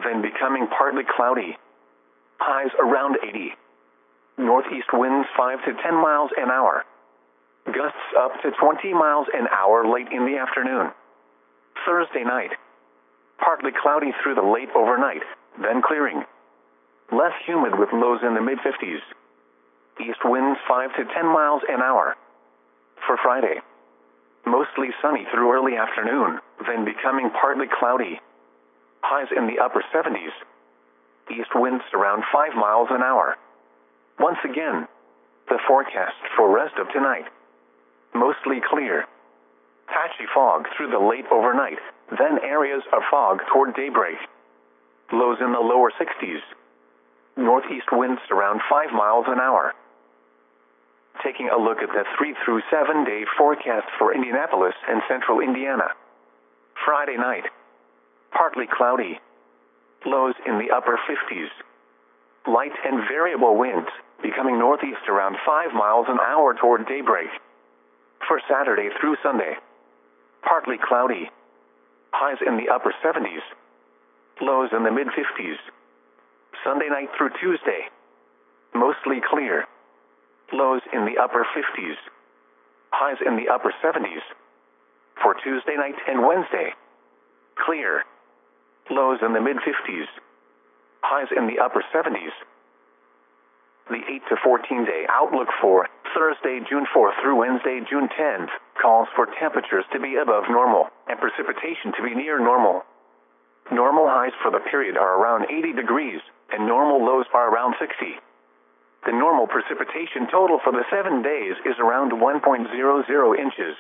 then becoming partly cloudy. Highs around 80. Northeast winds 5 to 10 miles an hour. Gusts up to 20 miles an hour late in the afternoon. Thursday night. Partly cloudy through the late overnight, then clearing. Less humid with lows in the mid-50s. East winds 5 to 10 miles an hour. For Friday. Mostly sunny through early afternoon, then becoming partly cloudy. Highs in the upper 70s. East winds around 5 miles an hour. Once again, the forecast for rest of tonight. Mostly clear. Patchy fog through the late overnight, then areas of fog toward daybreak. Lows in the lower 60s. Northeast winds around 5 miles an hour. Taking a look at the 3 through 7 day forecast for Indianapolis and central Indiana. Friday night. Partly cloudy. Lows in the upper 50s. Light and variable winds, becoming northeast around 5 miles an hour toward daybreak. For Saturday through Sunday. Partly cloudy. Highs in the upper 70s. Lows in the mid-50s. Sunday night through Tuesday. Mostly clear. Lows in the upper 50s. Highs in the upper 70s. For Tuesday night and Wednesday. Clear. Lows in the mid-50s. Highs in the upper 70s. The 8 to 14 day outlook for Thursday, June 4th through Wednesday, June 10th, calls for temperatures to be above normal and precipitation to be near normal. Normal highs for the period are around 80 degrees, and normal lows are around 60. The normal precipitation total for the 7 days is around 1.00 inches.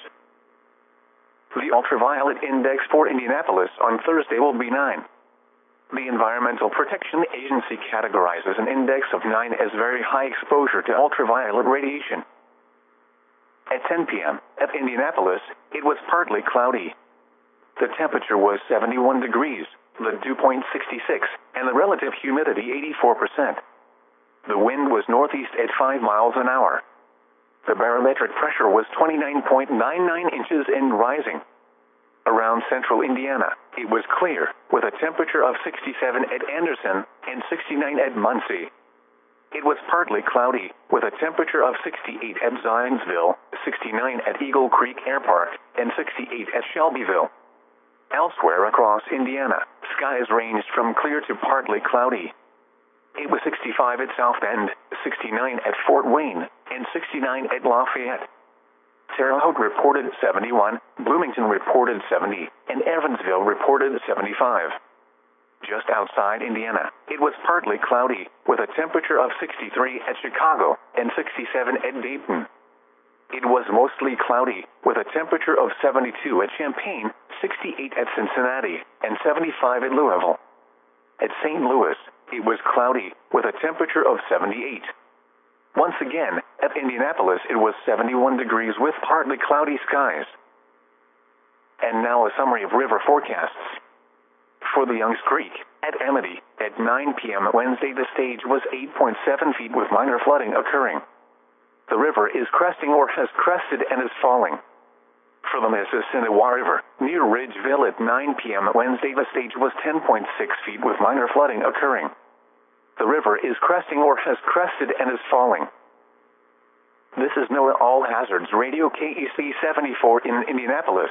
The ultraviolet index for Indianapolis on Thursday will be 9. The Environmental Protection Agency categorizes an index of 9 as very high exposure to ultraviolet radiation. At 10 p.m. at Indianapolis, it was partly cloudy. The temperature was 71 degrees, the dew point 66, and the relative humidity 84%. The wind was northeast at 5 miles an hour. The barometric pressure was 29.99 inches and rising. Around central Indiana, it was clear, with a temperature of 67 at Anderson and 69 at Muncie. It was partly cloudy, with a temperature of 68 at Zionsville, 69 at Eagle Creek Air Park, and 68 at Shelbyville. Elsewhere across Indiana, skies ranged from clear to partly cloudy. It was 65 at South Bend, 69 at Fort Wayne, and 69 at Lafayette. Terre Haute reported 71, Bloomington reported 70, and Evansville reported 75. Just outside Indiana, it was partly cloudy, with a temperature of 63 at Chicago and 67 at Dayton. It was mostly cloudy, with a temperature of 72 at Champaign, 68 at Cincinnati, and 75 at Louisville. At St. Louis, it was cloudy, with a temperature of 78. Once again, at Indianapolis it was 71 degrees with partly cloudy skies. And now a summary of river forecasts. For the Youngs Creek, at Amity, at 9 p.m. Wednesday the stage was 8.7 feet with minor flooding occurring. The river is cresting or has crested and is falling. For the Mississinawa River, near Ridgeville at 9 p.m. Wednesday the stage was 10.6 feet with minor flooding occurring. The river is cresting or has crested and is falling. This is NOAA All Hazards Radio KEC 74 in Indianapolis.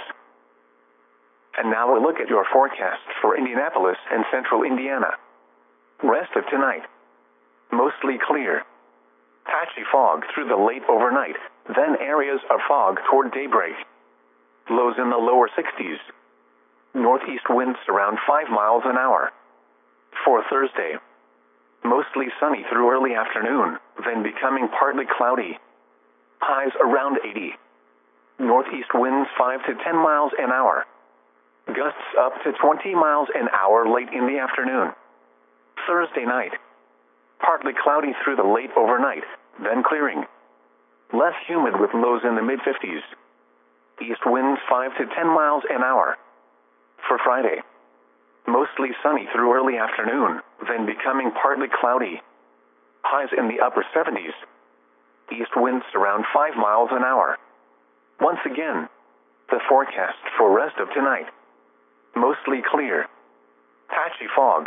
And now a look at your forecast for Indianapolis and central Indiana. Rest of tonight. Mostly clear. Patchy fog through the late overnight, then areas of fog toward daybreak. Lows in the lower 60s. Northeast winds around 5 miles an hour. For Thursday. Mostly sunny through early afternoon, then becoming partly cloudy. Highs around 80. Northeast winds 5 to 10 miles an hour. Gusts up to 20 miles an hour late in the afternoon. Thursday night. Partly cloudy through the late overnight, then clearing. Less humid with lows in the mid-50s. East winds 5 to 10 miles an hour. For Friday. Mostly sunny through early afternoon, then becoming partly cloudy. Highs in the upper 70s. East winds around 5 miles an hour. Once again, the forecast for rest of tonight. Mostly clear. Patchy fog